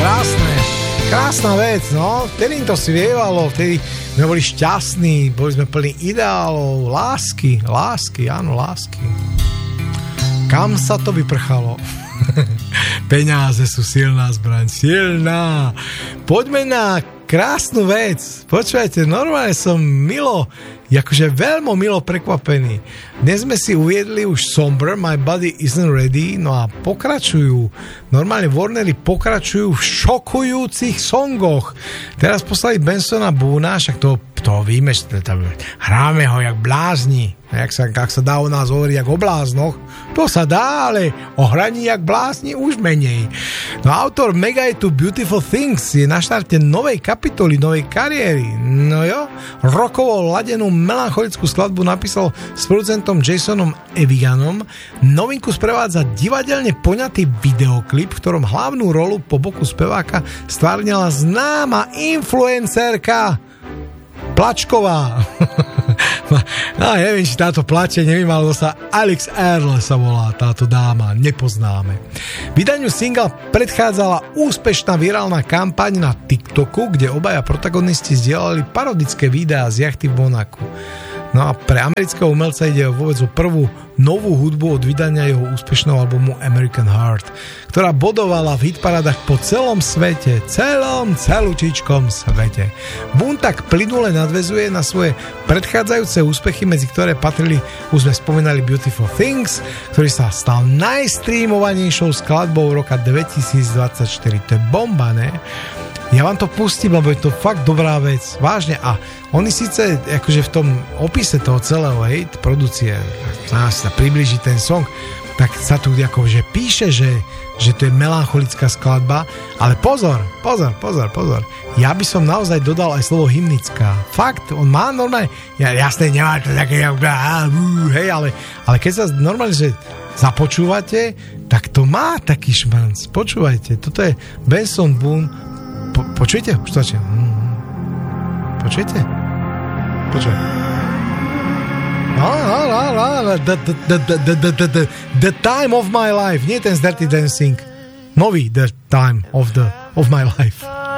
Krásna vec, no. Vtedy to svievalo, vtedy sme boli šťastní, boli sme plní ideálov, lásky, áno, lásky. Kam sa to vyprchalo? Peňáze sú silná zbraň, silná. Poďme na krásnu vec. Počúvajte, normálne som veľmi milo prekvapený. Dnes sme si uviedli už Somber, My Body Isn't Ready, no a pokračujú. Normálne Warneri pokračujú v šokujúcich songoch. Teraz poslali Bensona Boona, však to víme, že hráme ho jak blázni. Jak sa dá o nás hovoriť jak o bláznoch, to sa dá, ale o hraní jak blázni už menej. No autor Mega to Beautiful Things je na štarte novej kapitoly, novej kariéry. No jo, rockovo ladenú melancholickú skladbu napísal s producentom Jasonom Eviganom. Novinku sprevádza divadelne poňatý videoklip, v ktorom hlavnú rolu po boku speváka stvárnila známa influencerka Plačková. No, neviem, či táto plače, neviem, ale sa Alex Earle sa volá táto dáma, nepoznáme. Vydaniu singla predchádzala úspešná virálna kampaň na TikToku, kde obaja protagonisti zdieľali parodické videá z jachty v Monaku. No a pre amerického umelca ide vôbec o prvú novú hudbu od vydania jeho úspešného albumu American Heart, ktorá bodovala v hitparádach po celom svete, celúčičkom svete. Boone tak plynule nadväzuje na svoje predchádzajúce úspechy, medzi ktoré patrili, už sme spomínali Beautiful Things, ktorý sa stal najstreamovanejšou skladbou roka 2024. To je bomba, ne? Ja vám to pustím, lebo je to fakt dobrá vec. Vážne. A oni síce akože v tom opise toho celého produkcie sa priblíži ten song, tak sa tu akože píše, že to je melancholická skladba, ale pozor. Ja by som naozaj dodal aj slovo hymnická. Fakt, on má normálne, jasné, nemá to také, hej, ale keď sa normálne, že započúvate, tak to má taký šmrnc. Počúvajte, toto je Benson Boone. Počujete? Už to začne. Počujete? The Time of My Life. Nie ten Dirty Dancing. Nový The Time of My Life.